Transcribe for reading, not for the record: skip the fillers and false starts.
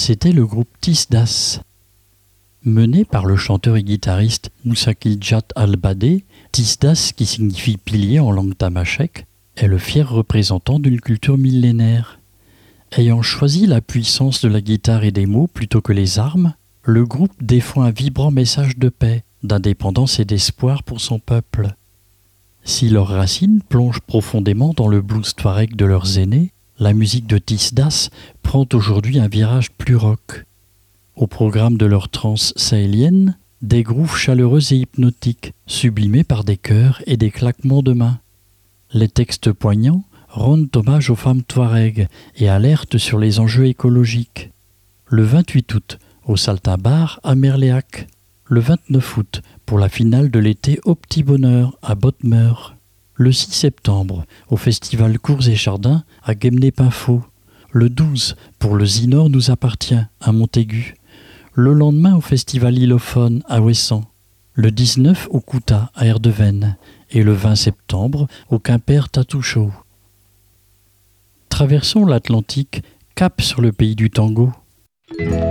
c'était le groupe Tisdas. Mené par le chanteur et guitariste Moussa Kiljat Al-Badé, Tisdas, qui signifie pilier en langue tamashek, est le fier représentant d'une culture millénaire. Ayant choisi la puissance de la guitare et des mots plutôt que les armes, le groupe défend un vibrant message de paix, d'indépendance et d'espoir pour son peuple. Si leurs racines plongent profondément dans le blues touareg de leurs aînés, la musique de Tisdas prend aujourd'hui un virage plus rock. Au programme de leur trance sahélienne, des grooves chaleureux et hypnotiques, sublimés par des chœurs et des claquements de mains. Les textes poignants rendent hommage aux femmes touaregs et alertent sur les enjeux écologiques. Le 28 août, au Saltimbar à Merléac. Le 29 août, pour la finale de l'été au Petit Bonheur à Bottmeur. Le 6 septembre, au festival Cours et Jardins à Guemné-Pinfo. Le 12, pour le Zinor nous appartient à Montaigu. Le lendemain, au festival Illophone à Ouessant. Le 19, au Kouta à Erdeven. Et le 20 septembre, au Quimper Tattoo Show. Traversons l'Atlantique, cap sur le pays du tango.